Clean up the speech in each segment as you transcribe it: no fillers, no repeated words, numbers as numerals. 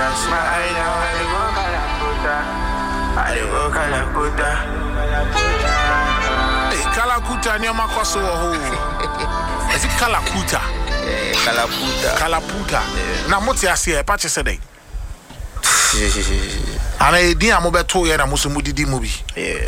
see my eye now, I go Kalakuta. Hey, Kalakuta near Makoso. Is it Kalakuta? Kalaputa. Now, what's your say? Patch today. And I didn't move to you and I must move the movie. Yeah.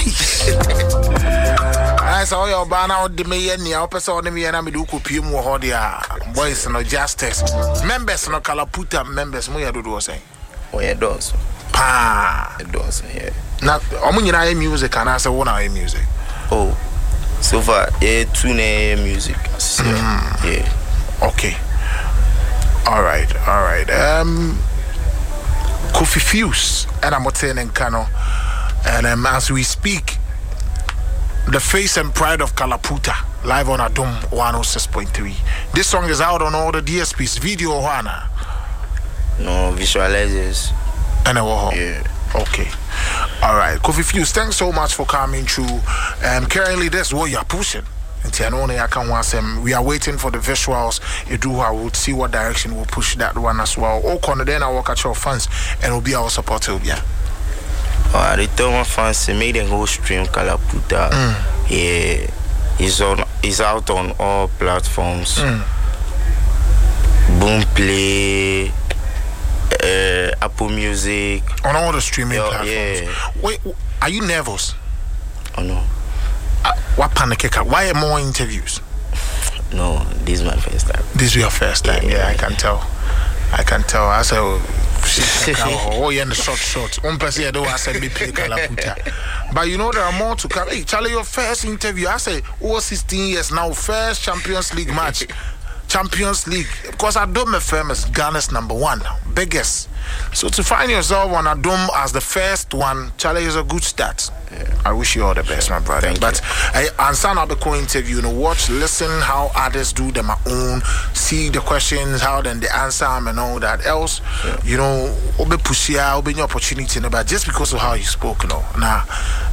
I saw your banner out the mayor near Opesa on me and I'm do copy more hodia. Boys no justice. Members no Kalaputa members, Moya do say. Oh, yeah, does. Pa. It does, yeah. Now, I'm music and I say, what are music? Oh, so far, yeah, tune music. Yeah. Okay. All right. Kofi Fuse and I'm saying Kano. And as we speak, the face and pride of Kalaputa live on Adom 106.3. This song is out on all the DSPs. Video Hana. No visualizers. And yeah. Okay. All right. Kofi Fuse, thanks so much for coming through. Currently, that's what you're pushing. We are waiting for the visuals. I will see what direction we'll push that one as well. Then I work at your fans and will be our supporter. Yeah. I tell my fans to make them go stream Kalaputa. Yeah, it's out on all platforms. Boomplay, Apple Music, on all the streaming platforms. Yeah. Wait, are you nervous? Oh no. What panic? Why more interviews? No, this is my first time. This is your first time? Yeah, I can tell. I said, oh, you're in the short. I said, be play Kalaputa. But you know, there are more to come. Hey, Charlie, your first interview, I say, 16 years now, first Champions League match. Champions League. Because Adom FM is Ghana's #1, biggest. So to find yourself on Adom as the first one, Charlie, is a good start. Yeah. I wish you all the best, my brother. But I answer now the co-interview, watch, listen how others do them own, see the questions, how then they answer them and all that else. Obe push ya, obe your opportunity, but just because of how you spoke, now.